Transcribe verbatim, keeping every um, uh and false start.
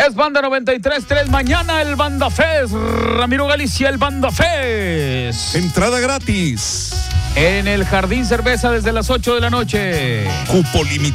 Es Banda noventa y tres punto tres. Mañana el Banda Fest. Ramiro Galicia, el Banda Fest. Entrada gratis. En el Jardín Cerveza desde las ocho de la noche. Cupo limitado.